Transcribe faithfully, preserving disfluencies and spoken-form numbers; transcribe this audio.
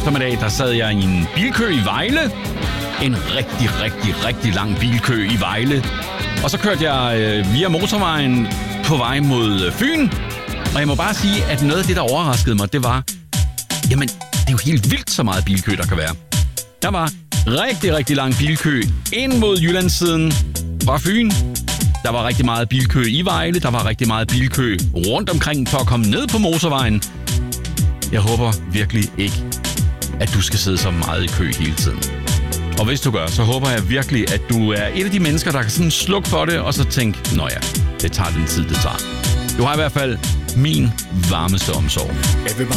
eftermiddag, der sad jeg i en bilkø i Vejle. En rigtig, rigtig, rigtig lang bilkø i Vejle. Og så kørte jeg øh, via motorvejen på vej mod Fyn. Og jeg må bare sige, at noget af det, der overraskede mig, det var... Jamen, det er jo helt vildt så meget bilkø, der kan være. Der var rigtig, rigtig lang bilkø ind mod Jyllandssiden fra Fyn. Der var rigtig meget bilkø i Vejle. Der var rigtig meget bilkø rundt omkring for at komme ned på motorvejen. Jeg håber virkelig ikke, at du skal sidde så meget i kø hele tiden. Og hvis du gør, så håber jeg virkelig, at du er et af de mennesker, der kan sådan slukke for det, og så tænke, nå ja, det tager den tid, det tager. Du har i hvert fald min varmeste omsorg.